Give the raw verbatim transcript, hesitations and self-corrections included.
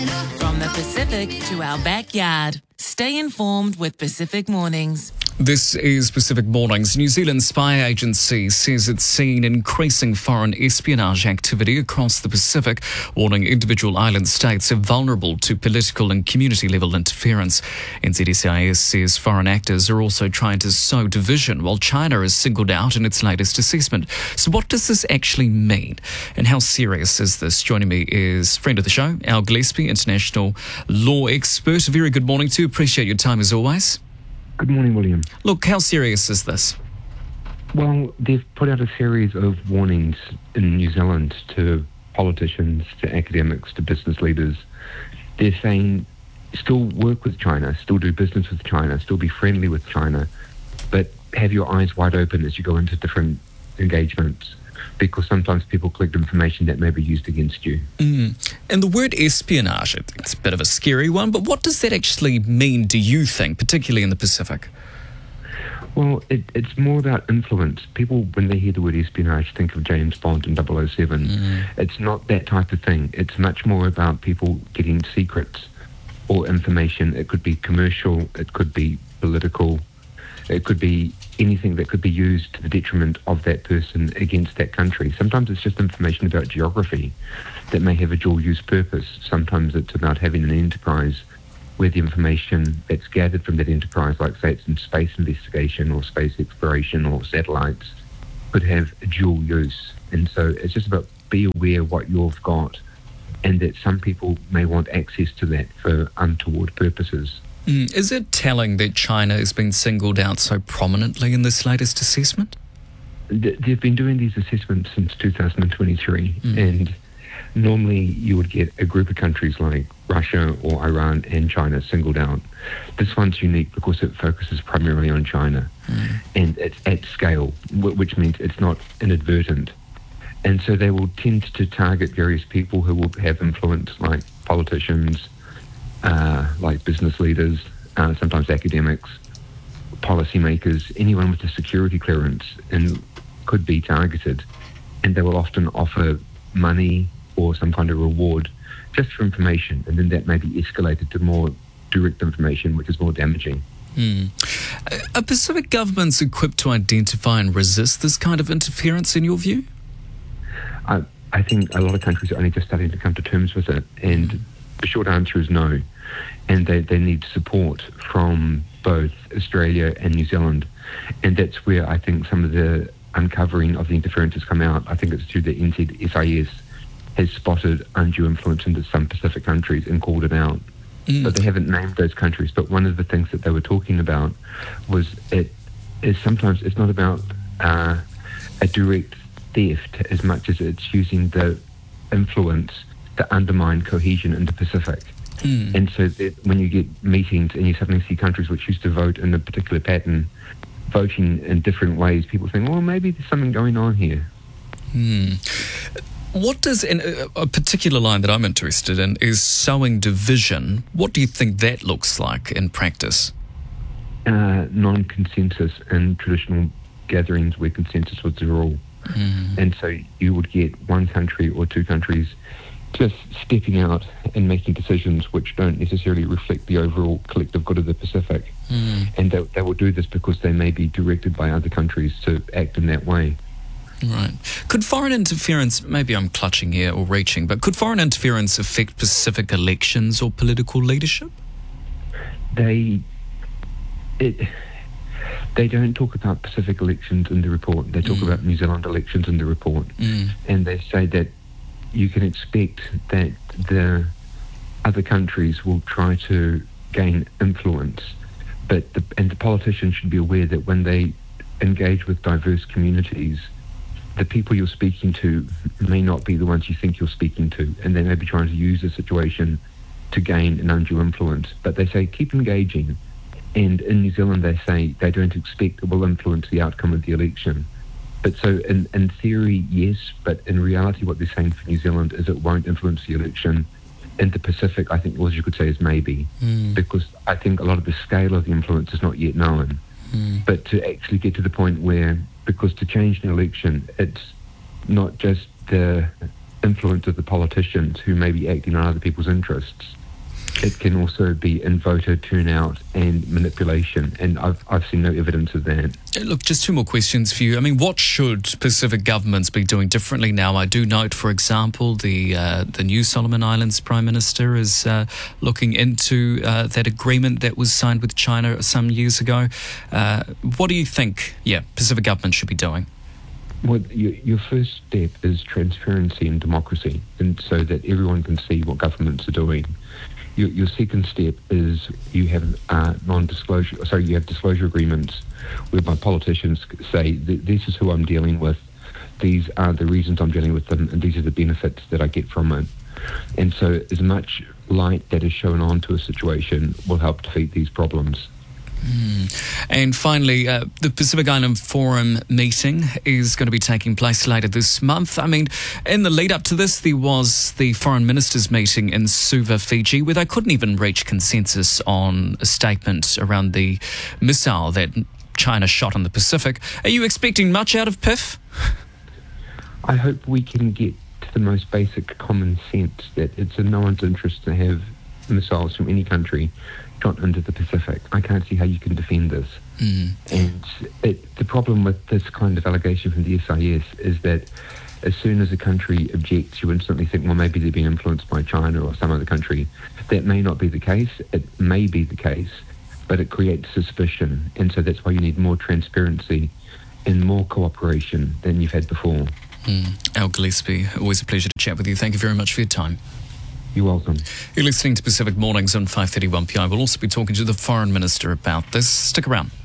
From the Pacific to our backyard. Stay informed with Pacific Mornings. This is Pacific Mornings. New Zealand spy agency says it's seen increasing foreign espionage activity across the Pacific, warning individual island states are vulnerable to political and community-level interference. N Z S I S says foreign actors are also trying to sow division, while China is singled out in its latest assessment. So what does this actually mean? And how serious is this? Joining me is friend of the show, Al Gillespie, international law expert. A very good morning to you. Appreciate your time as always. Good morning, William. Look, how serious is this? Well, they've put out a series of warnings in New Zealand to politicians, to academics, to business leaders. They're saying still work with China, still do business with China, still be friendly with China, but have your eyes wide open as you go into different engagements, because sometimes people collect information that may be used against you. Mm. And the word espionage, it's a bit of a scary one, but what does that actually mean, do you think, particularly in the Pacific? Well, it, it's more about influence. People, when they hear the word espionage, think of James Bond and double oh seven. Mm. It's not that type of thing. It's much more about people getting secrets or information. It could be commercial, it could be political, it could be anything that could be used to the detriment of that person against that country. Sometimes it's just information about geography that may have a dual-use purpose. Sometimes it's about having an enterprise where the information that's gathered from that enterprise, like say it's in space investigation or space exploration or satellites, could have a dual use. And so it's just about be aware what you've got, and that some people may want access to that for untoward purposes. Mm. Is it telling that China has been singled out so prominently in this latest assessment? They've been doing these assessments since two thousand twenty-three, mm. and normally you would get a group of countries like Russia or Iran and China singled out. This one's unique because it focuses primarily on China, mm. and it's at scale, which means it's not inadvertent. And so they will tend to target various people who will have influence, like politicians, Uh, like business leaders, uh, sometimes academics, policymakers, anyone with a security clearance, and could be targeted. And they will often offer money or some kind of reward just for information, and then that may be escalated to more direct information, which is more damaging. Hmm. Are Pacific governments equipped to identify and resist this kind of interference, in your view? I, I think a lot of countries are only just starting to come to terms with it, and the short answer is no. And they, they need support from both Australia and New Zealand. And that's where I think some of the uncovering of the interference has come out. I think it's through the N Z S I S has spotted undue influence into some Pacific countries and called it out. Mm. But they haven't named those countries. But one of the things that they were talking about was it is sometimes it's not about uh, a direct theft as much as it's using the influence to undermine cohesion in the Pacific. Mm. And so that when you get meetings and you suddenly see countries which used to vote in a particular pattern voting in different ways, people think, well, maybe there's something going on here. Mm. What does, in a, a particular line that I'm interested in is sowing division. What do you think that looks like in practice? Uh, non-consensus in traditional gatherings where consensus was the rule. Mm. And so you would get one country or two countries just stepping out and making decisions which don't necessarily reflect the overall collective good of the Pacific. Mm. And they, they will do this because they may be directed by other countries to act in that way. Right. Could foreign interference, maybe I'm clutching here or reaching, but could foreign interference affect Pacific elections or political leadership? They... It, They don't talk about Pacific elections in the report. They talk mm. about New Zealand elections in the report. Mm. And they say that you can expect that the other countries will try to gain influence. But the, and the politicians should be aware that when they engage with diverse communities, the people you're speaking to may not be the ones you think you're speaking to, and they may be trying to use the situation to gain an undue influence. But they say, keep engaging. And in New Zealand, they say they don't expect it will influence the outcome of the election. But so in, in theory, yes, but in reality, what they're saying for New Zealand is it won't influence the election. In the Pacific, I think all you could say is maybe, mm. because I think a lot of the scale of the influence is not yet known. Mm. But to actually get to the point where, because to change an election, it's not just the influence of the politicians who may be acting on other people's interests. It can also be in voter turnout and manipulation, and I've I've seen no evidence of that. Look, just two more questions for you. I mean, what should Pacific governments be doing differently now? I do note, for example, the uh, the new Solomon Islands Prime Minister is uh, looking into uh, that agreement that was signed with China some years ago. Uh, what do you think, yeah, Pacific governments should be doing? Well, your, your first step is transparency and democracy, and so that everyone can see what governments are doing. Your, your second step is you have uh, non-disclosure. Sorry, you have disclosure agreements whereby politicians say, "This is who I'm dealing with. These are the reasons I'm dealing with them, and these are the benefits that I get from it." And so, as much light that is shown onto a situation will help defeat these problems. Mm. And finally, uh, the Pacific Island Forum meeting is going to be taking place later this month. I mean, in the lead up to this, there was the foreign ministers meeting in Suva, Fiji, where they couldn't even reach consensus on a statement around the missile that China shot in the Pacific. Are you expecting much out of P I F? I hope we can get to the most basic common sense that it's in no one's interest to have missiles from any country shot into the Pacific. I can't see how you can defend this. Mm. And it, the problem with this kind of allegation from the S I S is that as soon as a country objects, you instantly think, well, maybe they're being influenced by China or some other country. That may not be the case. It may be the case, but it creates suspicion. And so that's why you need more transparency and more cooperation than you've had before. Mm. Al Gillespie, always a pleasure to chat with you. Thank you very much for your time. You're welcome. You're listening to Pacific Mornings on five thirty-one P I. We'll also be talking to the Foreign Minister about this. Stick around.